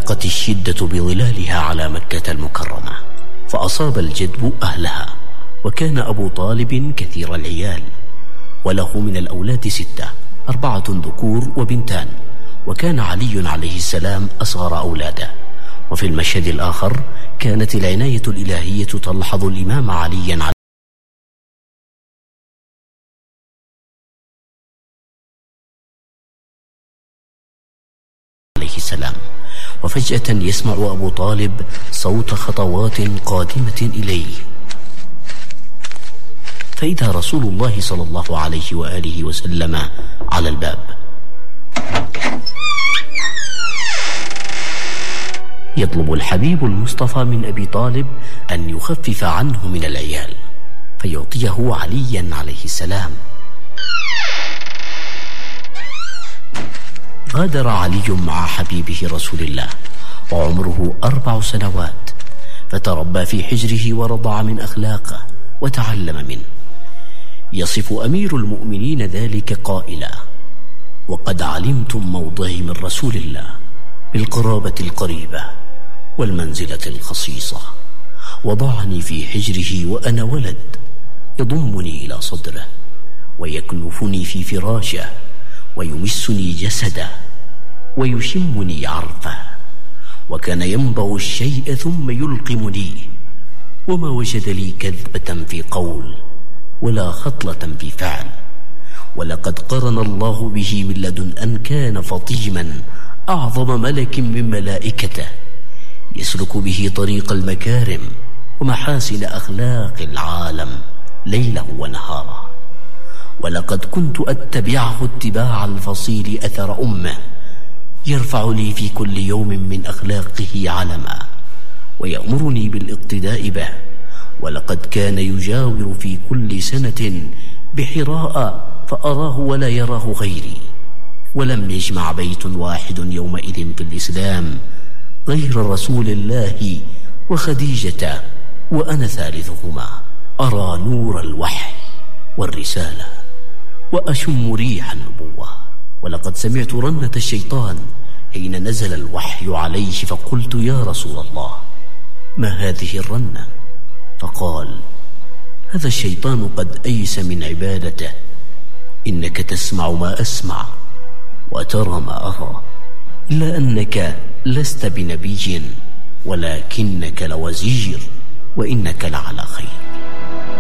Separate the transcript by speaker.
Speaker 1: ضاقت الشدة بظلالها على مكة المكرمة، فأصاب الجدب أهلها. وكان أبو طالب كثير العيال، وله من الأولاد 6، 4 ذكور وبنتان، وكان علي عليه السلام أصغر أولاده. وفي المشهد الآخر كانت العناية الإلهية تلحظ الإمام عليا عليه السلام، وفجأة يسمع أبو طالب صوت خطوات قادمة إليه، فإذا رسول الله صلى الله عليه وآله وسلم على الباب. يطلب الحبيب المصطفى من أبي طالب أن يخفف عنه من العيال، فيعطيه عليا عليه السلام. غادر علي مع حبيبه رسول الله وعمره 4 سنوات، فتربى في حجره ورضع من أخلاقه وتعلم منه. يصف أمير المؤمنين ذلك قائلا: وقد علمتم موضعي من رسول الله بالقرابة القريبة والمنزلة الخصيصة، وضعني في حجره وأنا ولد، يضمني إلى صدره ويكنفني في فراشه ويمسني جسده ويشمني عرفه، وكان ينبغ الشيء ثم يلقمني، وما وجد لي كذبة في قول ولا خطلة في فعل. ولقد قرن الله به من لدن أن كان فطيما أعظم ملك من ملائكته، يسلك به طريق المكارم ومحاسن أخلاق العالم ليله ونهاره. ولقد كنت أتبعه اتباع الفصيل أثر أمه، يرفع لي في كل يوم من أخلاقه علما ويأمرني بالاقتداء به. ولقد كان يجاور في كل سنة بحراء فأراه ولا يراه غيري، ولم يجمع بيت واحد يومئذ في الإسلام غير رسول الله وخديجة وأنا ثالثهما، أرى نور الوحي والرسالة وأشم ريح النبوة. ولقد سمعت رنة الشيطان حين نزل الوحي عليه، فقلت: يا رسول الله، ما هذه الرنة؟ فقال: هذا الشيطان قد أيس من عبادته، إنك تسمع ما أسمع وترى ما أرى، إلا أنك لست بنبي ولكنك لوزير، وإنك لعلى خير.